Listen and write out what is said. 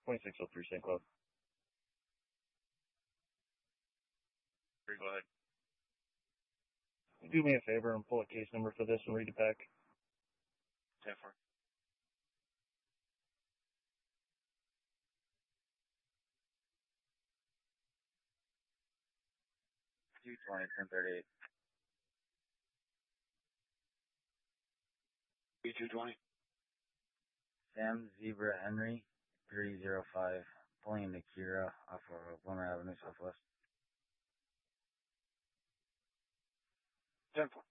2603 St. Cloud. Go ahead. Do me a favor and pull a case number for this and read it back. 10-4. $220, 1038. B220. Sam Zebra Henry, 305, pulling into Kira off of Wilmer Avenue Southwest. 10-4.